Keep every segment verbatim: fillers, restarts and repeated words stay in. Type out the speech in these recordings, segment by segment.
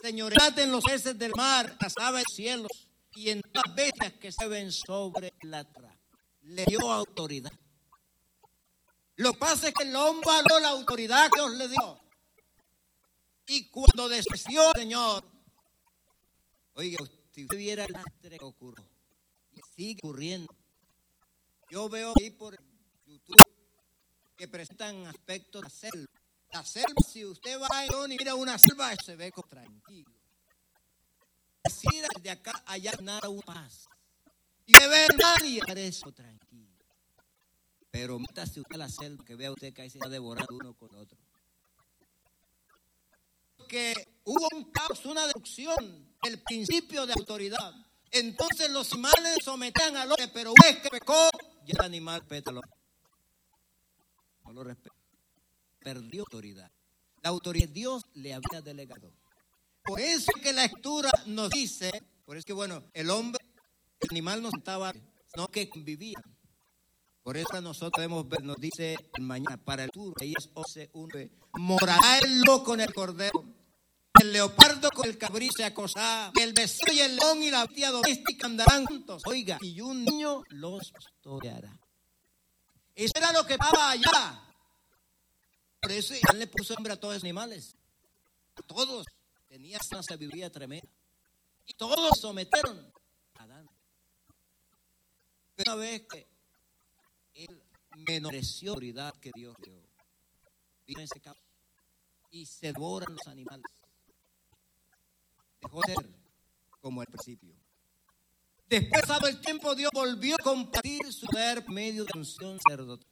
señoread en los peces del mar, las aves del cielo y en las bestias que se ven sobre la tierra. Le dio autoridad. Lo que pasa es que el hombre valoró la autoridad que Dios le dio. Y cuando despreció al Señor, oiga, si usted viera el lastre que ocurrió, y sigue ocurriendo. Yo veo ahí por YouTube que presentan aspectos de la selva. La selva, si usted va a y mira una selva, se ve como tranquilo. Así de acá allá nada una paz. Y de ver nadie parece tranquilo. Pero métase usted a la selva, que vea usted que ahí se va devorando uno con otro. Que hubo un caos, una destrucción, el principio de autoridad. Entonces los animales sometían al hombre, pero una vez que pecó, ya el animal pétalo. No lo respeta. Perdió autoridad. La autoridad Dios le había delegado. Por eso es que la escritura nos dice, por eso que bueno, el hombre, el animal no estaba, sino que convivían. Por eso nosotros debemos ver, nos dice mañana, para el futuro, ahí es once uno, morará el lobo con el cordero, el leopardo con el cabrito se acosará, el becerro y el león y la bestia doméstica andarán juntos. Oiga, y un niño los pastoreará. Eso era lo que pasaba allá. Por eso él le puso nombre a todos los animales. A todos. Tenía una sabiduría tremenda. Y todos sometieron a Adán. Pero una vez que él menospreció la autoridad que Dios dio, vino en ese campo y se devoran los animales. Dejó de ser como al principio. Después, pasado el tiempo, Dios volvió a compartir su poder por medio de la unción sacerdotal.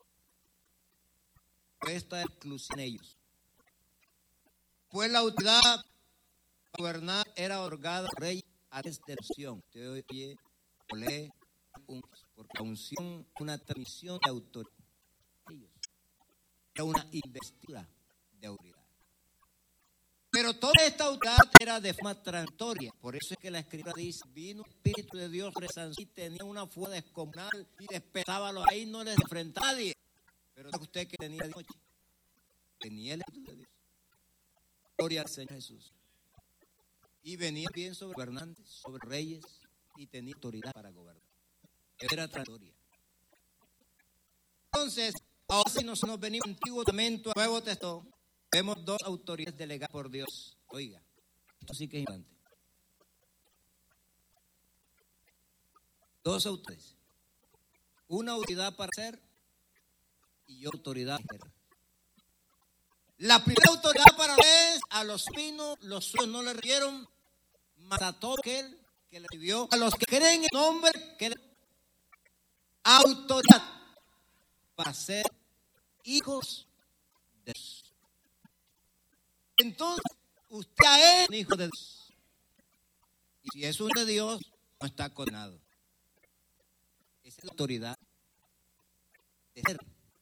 Esta exclusión en ellos. Pues la autoridad para gobernar era otorgada al rey a través de la unción. Usted oye, o lee, porque la unción es una transmisión de autoridad. Ellos. Era una investidura de autoridad. Pero toda esta autoridad era de forma transitoria. Por eso es que la Escritura dice, vino el Espíritu de Dios sobre Sansón y tenía una fuerza descomunal y despezaba los ahí, no les enfrentaba a nadie. Pero usted que tenía de noche, tenía el Espíritu de Dios. Gloria al Señor Jesús. Y venía bien sobre gobernantes, sobre reyes, y tenía autoridad para gobernar. Era transitoria. Entonces, ahora si nos, nos venimos al Antiguo Testamento, al Nuevo Testamento, vemos dos autoridades delegadas por Dios. Oiga, esto sí que es importante. Dos autoridades. Una autoridad para hacer y autoridad para hacer. La primera autoridad para ver a los pinos, los suyos no le rindieron, mas a todo aquel que le recibió, a los que creen en el nombre, que le autoridad para ser hijos de Dios. Entonces, usted es un hijo de Dios. Y si es un de Dios, no está condenado. Esa es la autoridad de ser.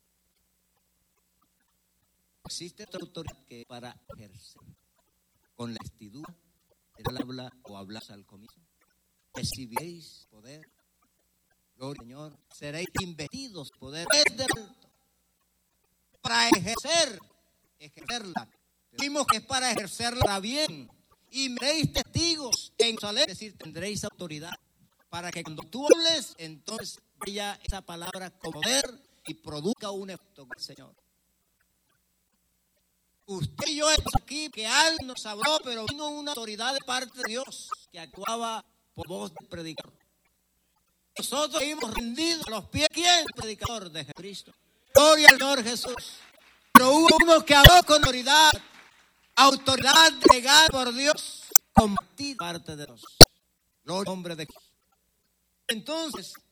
Existe otra autoridad que es para ejercer. Con la vestidura, el habla o hablas al comienzo. Recibiréis poder. Gloria al Señor. Seréis investidos poder desde el alto. Para ejercer, ejercerla. Decimos que es para ejercerla bien. Y me seréis testigos en Jerusalén. Es decir, tendréis autoridad. Para que cuando tú hables, entonces vaya esa palabra con poder y produzca un efecto con el Señor. Usted y yo estamos aquí, que alguien nos habló, pero vino una autoridad de parte de Dios que actuaba por voz del predicador. Nosotros hemos rendido a los pies. ¿Quién? El predicador de Jesucristo. Gloria al Señor Jesús. Pero hubo uno que habló con autoridad, autoridad delegada por Dios, compartida parte de Dios. Gloria al nombre de Jesús. Entonces,